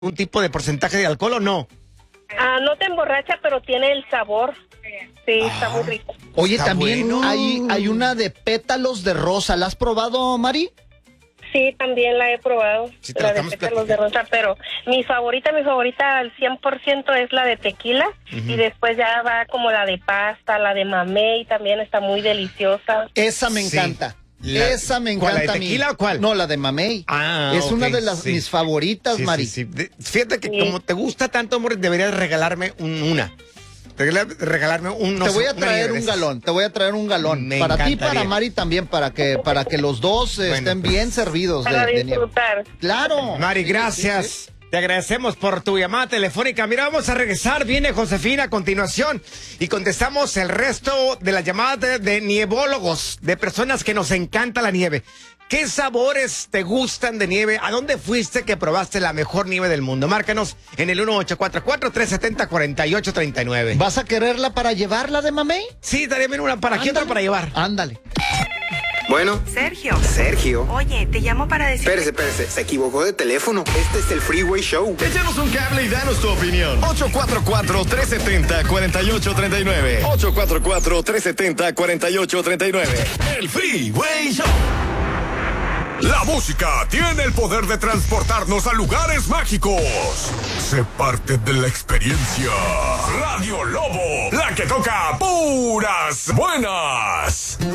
un tipo de porcentaje de alcohol o no? No te emborracha, pero tiene el sabor. Sí, está muy rico. Oye, Está también bueno. hay una de pétalos de rosa. ¿La has probado, Mari? Sí, también la he probado, Sí, te la la de estamos pétalos de rosa, pero mi favorita al 100% es la de tequila, y después ya va como la de pasta, la de mamey, también está muy deliciosa. Esa me Sí. encanta. ¿Cuál, Esa me la encanta de a mí. tequila o cuál? No, la de mamey. Es ok, una de sí. mis favoritas, Sí, Mari. sí, sí. Fíjate que Sí. como te gusta tanto, amor, deberías regalarme una. Regalarme Te voy a traer un galón, te voy a traer un galón. Me Para ti y encantaría. para Mari también, para que los dos estén pues, bien servidos Para de nieve. disfrutar. Claro. Mari, gracias. Sí, sí. Te agradecemos por tu llamada telefónica. Mira, vamos a regresar. Viene Josefina a continuación y contestamos el resto de las llamadas de nievólogos, de personas que nos encanta la nieve. ¿Qué sabores te gustan de nieve? ¿A dónde fuiste que probaste la mejor nieve del mundo? Márcanos en el 1844-370-4839. ¿Vas a quererla para llevarla de mamey? Sí, daría bien una para aquí, otra para llevar. Ándale. Bueno, Sergio, oye, te llamo para decir... espérese, se equivocó de teléfono. Este es el Freeway Show. Échanos un cable y danos tu opinión. 844-370-4839. 844-370-4839. El Freeway Show. La música tiene el poder de transportarnos a lugares mágicos. Sé parte de la experiencia. Radio Lobo, la que toca puras buenas.